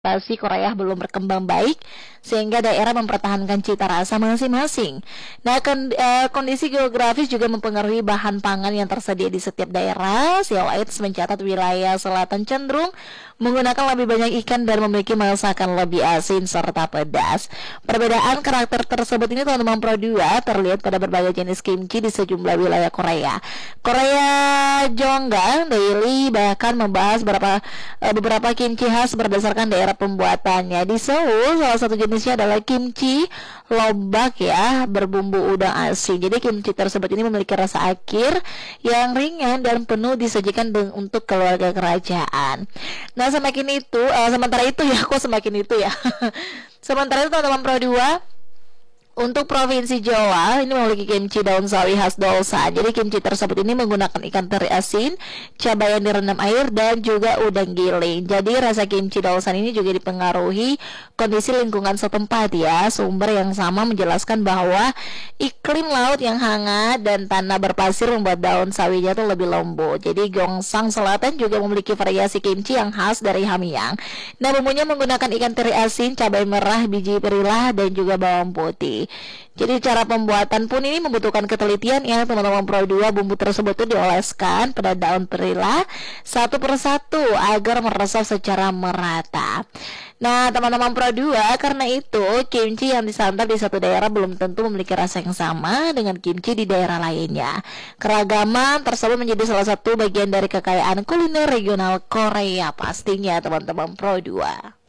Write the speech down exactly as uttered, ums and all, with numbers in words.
Pasti Korea belum berkembang baik sehingga daerah mempertahankan cita rasa masing-masing. Nah, kon, eh, kondisi geografis juga mempengaruhi bahan pangan yang tersedia di setiap daerah. C O H mencatat wilayah selatan cenderung menggunakan lebih banyak ikan dan memiliki masakan lebih asin serta pedas. Perbedaan karakter tersebut ini teman-teman Pro dua terlihat pada berbagai jenis kimchi di sejumlah wilayah Korea. Korea Jonggang Daily bahkan membahas beberapa eh, beberapa kimchi khas berdasarkan daerah pembuatannya. Di Seoul salah satu jenisnya adalah kimchi lobak ya, berbumbu udang asin. Jadi kimchi tersebut ini memiliki rasa akhir yang ringan dan penuh disajikan untuk keluarga kerajaan. Nah, semakin itu uh, sementara itu ya, kok semakin itu ya. Sementara itu teman-teman Pro dua, untuk Provinsi Jawa ini memiliki kimchi daun sawi khas Dolsa. Jadi kimchi tersebut ini menggunakan ikan teri asin, cabai yang direndam air, dan juga udang giling. Jadi rasa kimchi Dolsan ini juga dipengaruhi kondisi lingkungan setempat ya. Sumber yang sama menjelaskan bahwa iklim laut yang hangat dan tanah berpasir membuat daun sawinya itu lebih lembut. Jadi Gyeongsang Selatan juga memiliki variasi kimchi yang khas dari Hamyang. Nah, bumbunya menggunakan ikan teri asin, cabai merah, biji perila, dan juga bawang putih. Jadi cara pembuatan pun ini membutuhkan ketelitian ya teman-teman Pro dua. Bumbu tersebut itu dioleskan pada daun perila satu persatu agar meresap secara merata. Nah teman-teman Pro dua, karena itu kimchi yang disantap di satu daerah belum tentu memiliki rasa yang sama dengan kimchi di daerah lainnya. Keragaman tersebut menjadi salah satu bagian dari kekayaan kuliner regional Korea pastinya teman-teman Pro dua.